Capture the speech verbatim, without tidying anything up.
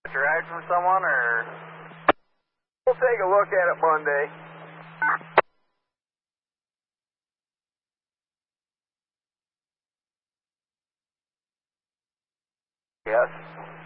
a ride from someone, or? We'll take a look at it Monday. Yes.